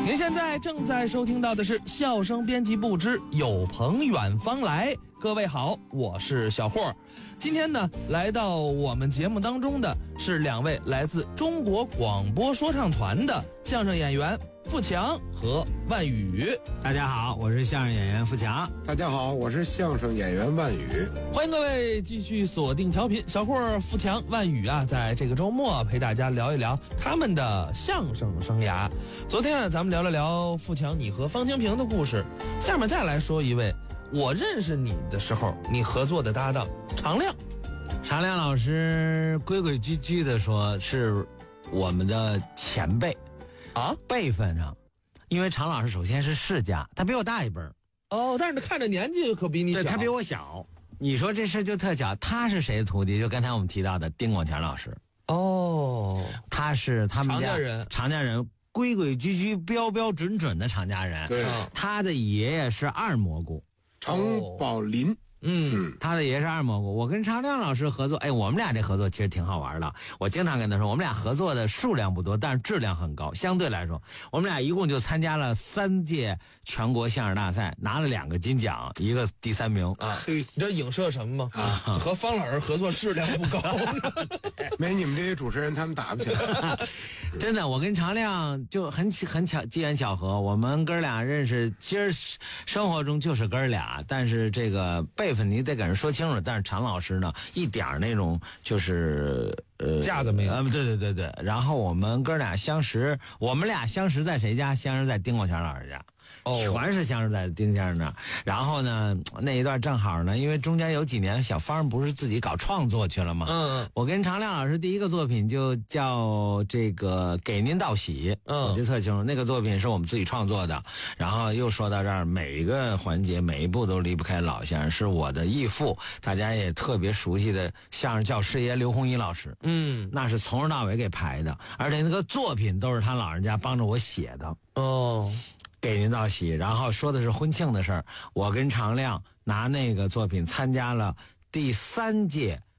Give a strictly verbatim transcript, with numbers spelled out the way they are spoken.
您现在正在收听到的是笑声编辑部之有朋远方来。各位好，我是小霍。今天呢，来到我们节目当中的是两位来自中国广播说唱团的相声演员富强和万宇。 大家好，我是相声演员富强。 大家好，我是相声演员万宇。 欢迎各位继续锁定调频，小霍、富强、万宇啊，在这个周末陪大家聊一聊他们的相声生涯。昨天啊，咱们聊了聊富强你和方清平的故事，下面再来说一位我认识你的时候你合作的搭档常亮。 常亮老师规规矩矩的说是我们的前辈啊， 辈分上，因为常老师首先是世家，他比我大一辈儿。 哦，但是他看着年纪可比你小。 对，他比我小。你说这事就特巧，他是谁的徒弟？就刚才我们提到的丁广泉老师。 哦， 他是他们家常家人， 常家人，规规矩矩、标标准准的常家人。 对， 他的爷爷是二蘑菇， 常宝林。 嗯， 他的爷是二蘑菇。我跟常亮老师合作，哎，我们俩这合作其实挺好玩的。我经常跟他说，我们俩合作的数量不多，但是质量很高。相对来说，我们俩一共就参加了三届全国相声大赛，拿了两个金奖，一个第三名啊。你这影射什么吗？啊，和方老师合作质量不高。 没你们这些主持人，他们打不起来。 真的，我跟常亮就很很巧，机缘巧合，我们哥俩认识，其实生活中就是哥俩，但是这个辈分你得给人说清楚。但是常老师呢，一点那种就是呃架子没有。 呃，对对对对。然后我们哥俩相识，我们俩相识在谁家？相识在丁广泉老师家。哦，全是相识在丁先生那儿。然后呢，那一段正好呢，因为中间有几年小方不是自己搞创作去了吗？嗯，我跟常亮老师第一个作品就叫这个给您道喜，嗯，我记得特清楚，那个作品是我们自己创作的。然后又说到这儿，每一个环节每一步都离不开老相声，是我的义父，大家也特别熟悉的相声教师爷刘洪一老师。嗯，那是从头到尾给排的，而且那个作品都是他老人家帮着我写的。哦。给您道喜，然后说的是婚庆的事儿。我跟常亮拿那个作品参加了第三届